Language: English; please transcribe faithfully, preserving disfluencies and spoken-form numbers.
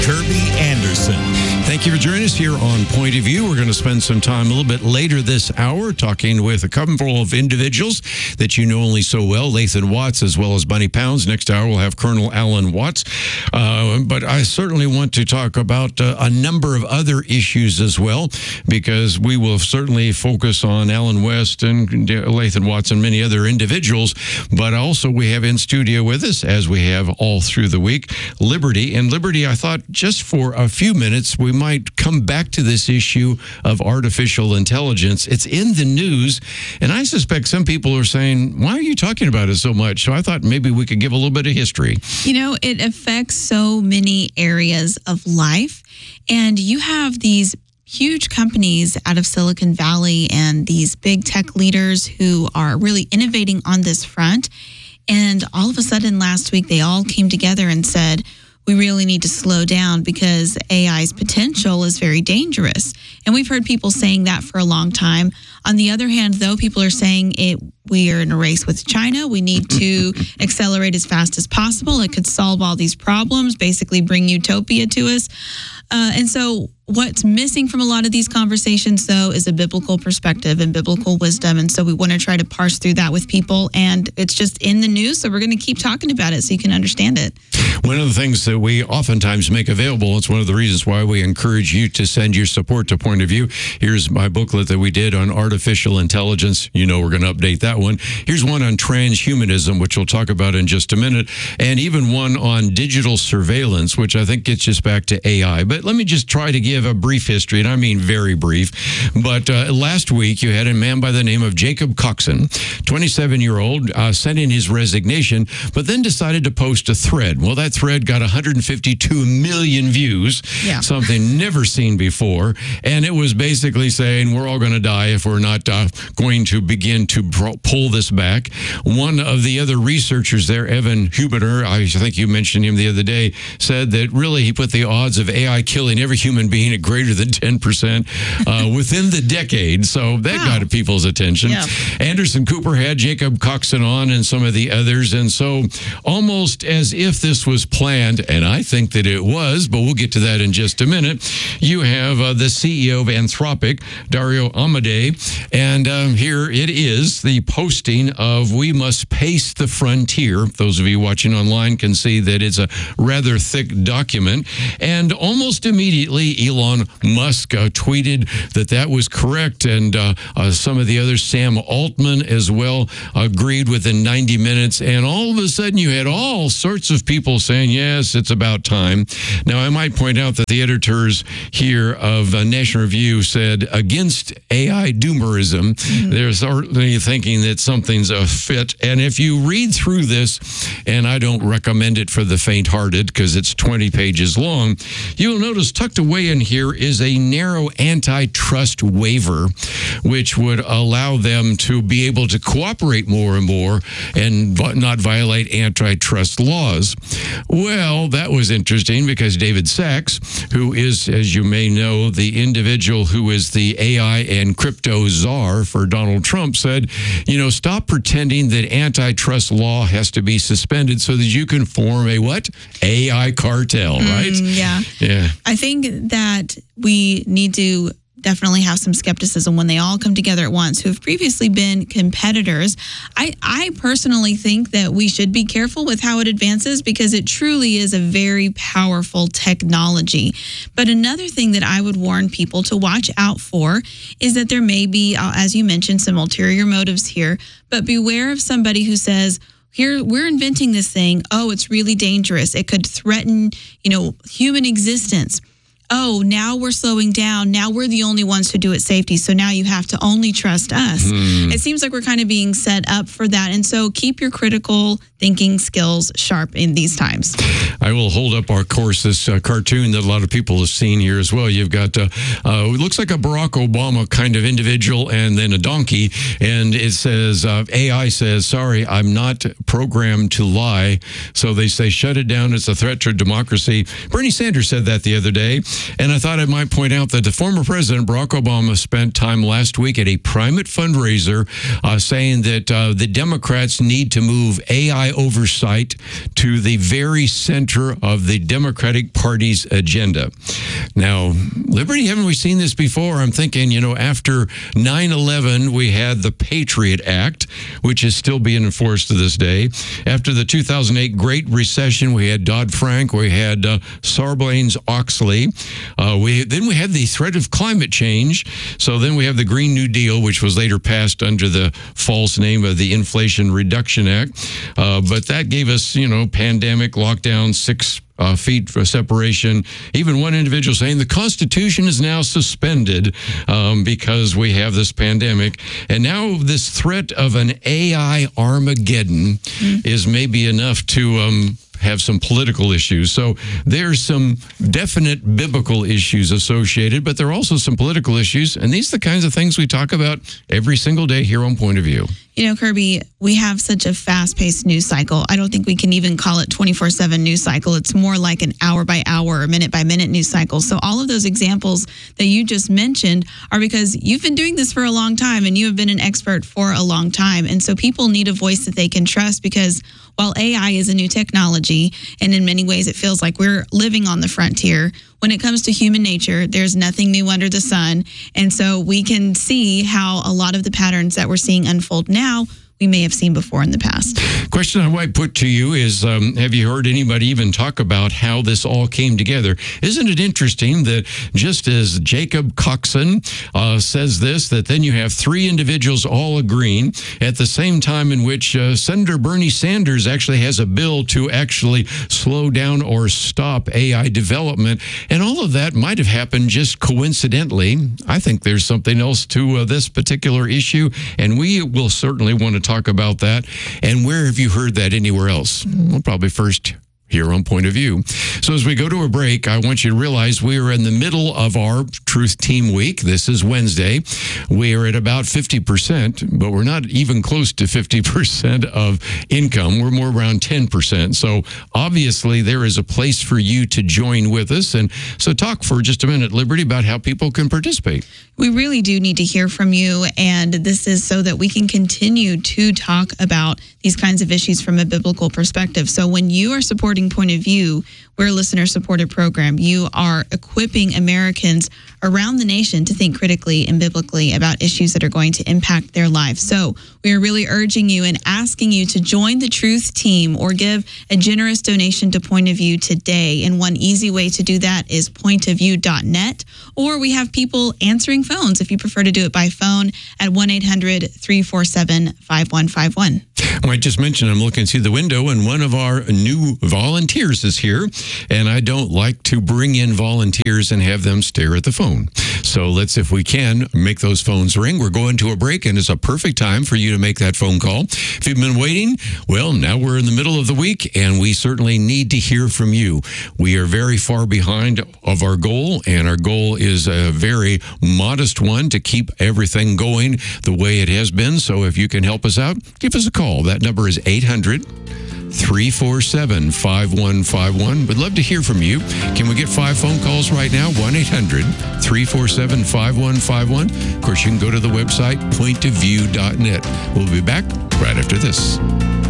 Kirby Anderson. Thank you for joining us here on Point of View. We're going to spend some time a little bit later this hour talking with a couple of individuals that you know only so well, Lathan Watts as well as Bunny Pounds. Next hour we'll have Colonel Alan Watts. Uh, but I certainly want to talk about uh, a number of other issues as well, because we will certainly focus on Alan West and Lathan Watts and many other individuals. But also we have in studio with us, as we have all through the week, Liberty. And Liberty, I thought just for a few minutes, we might come back to this issue of artificial intelligence. It's in the news, and I suspect some people are saying, why are you talking about it so much? So I thought maybe we could give a little bit of history. You know, it affects so many areas of life, and you have these huge companies out of Silicon Valley and these big tech leaders who are really innovating on this front. And all of a sudden last week, they all came together and said, we really need to slow down because A I's potential is very dangerous. And we've heard people saying that for a long time. On the other hand, though, people are saying it, we are in a race with China. We need to accelerate as fast as possible. It could solve all these problems, basically bring utopia to us. Uh, and so what's missing from a lot of these conversations, though, is a biblical perspective and biblical wisdom. And so we want to try to parse through that with people. And it's just in the news, so we're going to keep talking about it so you can understand it. One of the things that we oftentimes make available, it's one of the reasons why we encourage you to send your support to Point of View. Here's my booklet that we did on artificial intelligence. You know we're going to update that one. Here's one on transhumanism, which we'll talk about in just a minute, and even one on digital surveillance, which I think gets us back to A I. But let me just try to give a brief history, and I mean very brief. But uh, last week, you had a man by the name of Jacob Coxon, twenty-seven-year-old, uh, sent in his resignation, but then decided to post a thread. Well, that thread got one hundred fifty-two million views, yeah. Something never seen before. And it was basically saying, we're all going to die if we're not uh, going to begin to pro- pull this back. One of the other researchers there, Evan Huberter, I think you mentioned him the other day, said that really he put the odds of A I killing every human being at greater than ten percent uh, within the decade. So that wow. got people's attention. Yeah. Anderson Cooper had Jacob Coxon on and some of the others. And so almost as if this was planned, and I think that it was, but we'll get to that in just a minute, you have uh, the C E O of Anthropic, Dario Amodei. And um, here it is, the posting of We Must Pace the Frontier. Those of you watching online can see that it's a rather thick document. And almost immediately, Elon Musk uh, tweeted that that was correct. And uh, uh, some of the others, Sam Altman as well, agreed within ninety minutes. And all of a sudden, you had all sorts of people saying, yes, it's about time. Now, I might point out that the editors here of uh, National Review said, against A I doomerism, mm-hmm. they're certainly thinking that something's a fit. And if you read through this, and I don't recommend it for the faint-hearted because it's twenty pages long, you'll notice tucked away in here is a narrow antitrust waiver, which would allow them to be able to cooperate more and more and not violate antitrust laws. Well, that was interesting because David Sachs, who is, as you may know, the individual who is the A I and crypto czar for Donald Trump, said, you know, stop pretending that antitrust law has to be suspended so that you can form a what? A I cartel, right? Mm, yeah. Yeah. I think that we need to definitely have some skepticism when they all come together at once who have previously been competitors. I, I personally think that we should be careful with how it advances because it truly is a very powerful technology. But another thing that I would warn people to watch out for is that there may be, uh, as you mentioned, some ulterior motives here, but beware of somebody who says, here, we're inventing this thing. Oh, it's really dangerous. It could threaten, you know, human existence. Oh, now we're slowing down. Now we're the only ones who do it safety. So now you have to only trust us. Hmm. It seems like we're kind of being set up for that. And so keep your critical thinking skills sharp in these times. I will hold up, our course, this uh, cartoon that a lot of people have seen here as well. You've got, uh, uh, it looks like a Barack Obama kind of individual and then a donkey. And it says, uh, A I says, sorry, I'm not programmed to lie. So they say, shut it down. It's a threat to democracy. Bernie Sanders said that the other day. And I thought I might point out that the former president, Barack Obama, spent time last week at a private fundraiser uh, saying that uh, the Democrats need to move A I I oversight to the very center of the Democratic Party's agenda. Now, Liberty, haven't we seen this before? I'm thinking, you know, after nine eleven, we had the Patriot Act, which is still being enforced to this day. After the two thousand eight Great Recession, we had Dodd-Frank, we had uh, Sarbanes-Oxley. Uh, we then we had the threat of climate change. So then we have the Green New Deal, which was later passed under the false name of the Inflation Reduction Act. Uh, but that gave us, you know, pandemic, lockdown, six Uh, feet for separation. Even one individual saying the Constitution is now suspended um, because we have this pandemic. And now this threat of an A I Armageddon mm. is maybe enough to um, have some political issues. So there's some definite biblical issues associated, but there are also some political issues. And these are the kinds of things we talk about every single day here on Point of View. You know, Kirby, we have such a fast-paced news cycle. I don't think we can even call it twenty-four seven news cycle. It's more like an hour-by-hour, minute-by-minute news cycle. So all of those examples that you just mentioned are because you've been doing this for a long time and you have been an expert for a long time. And so people need a voice that they can trust, because while A I is a new technology, and in many ways it feels like we're living on the frontier, when it comes to human nature, there's nothing new under the sun. And so we can see how a lot of the patterns that we're seeing unfold now, we may have seen before in the past. Question I might put to you is, um, have you heard anybody even talk about how this all came together? Isn't it interesting that just as Jacob Coxon uh, says this, that then you have three individuals all agreeing at the same time in which uh, Senator Bernie Sanders actually has a bill to actually slow down or stop A I development. And all of that might have happened just coincidentally. I think there's something else to uh, this particular issue, and we will certainly want to talk Talk about that. And where have you heard that anywhere else? Well, probably first here on Point of View. So as we go to a break, I want you to realize we are in the middle of our Truth Team Week. This is Wednesday. We are at about fifty percent, but we're not even close to fifty percent of income. We're more around ten percent. So obviously there is a place for you to join with us. And so talk for just a minute, Liberty, about how people can participate. We really do need to hear from you, and this is so that we can continue to talk about these kinds of issues from a biblical perspective. So when you are supporting Point of View, we're a listener-supported program. You are equipping Americans around the nation to think critically and biblically about issues that are going to impact their lives. So we are really urging you and asking you to join the Truth Team or give a generous donation to Point of View today. And one easy way to do that is point of view dot net, or we have people answering phones if you prefer to do it by phone at one eight hundred, three four seven, five one five one. Well, I just mentioned I'm looking through the window, and one of our new volunteers is here, and I don't like to bring in volunteers and have them stare at the phone. So let's, if we can, make those phones ring. We're going to a break, and it's a perfect time for you to make that phone call. If you've been waiting, well, now we're in the middle of the week, and we certainly need to hear from you. We are very far behind of our goal, and our goal is a very modest one to keep everything going the way it has been. So if you can help us out, give us a call. That number is eight hundred, three four seven, five one five one. We'd love to hear from you. Can we get five phone calls right now? one eight hundred, three four seven, five one five one. Of course, you can go to the website, point of view dot net. We'll be back right after this.